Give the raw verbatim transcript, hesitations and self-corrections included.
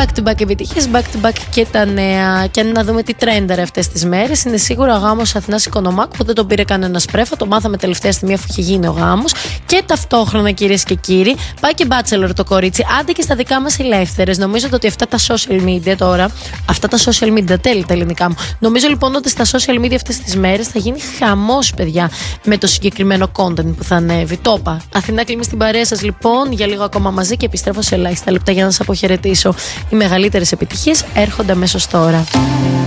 Back to back επιτυχίες, back to back και τα νέα. Και αν να δούμε τι τρένταρε αυτές τις μέρες, είναι σίγουρα ο γάμος Αθηνάς Οικονομάκου που δεν τον πήρε κανένας πρέφα. Το μάθαμε τελευταία στιγμή αφού είχε γίνει ο γάμος. Και ταυτόχρονα, κυρίες και κύριοι, πάει και Bachelor το κορίτσι. Άντε και στα δικά μας ελεύθερες. Νομίζω ότι αυτά τα social media τώρα, αυτά τα social media, τέλει τα ελληνικά μου. Νομίζω λοιπόν ότι στα social media αυτές τις μέρες θα γίνει χαμός, παιδιά, με το συγκεκριμένο content που θα ανέβει. Το είπα. Αθηνά, κλείνει στην παρέα σας λοιπόν για λίγο ακόμα μαζί και επιστρέφω σε ελάχιστα λεπτά για να σας αποχαιρετήσω. Οι μεγαλύτερες επιτυχίες έρχονται αμέσως τώρα.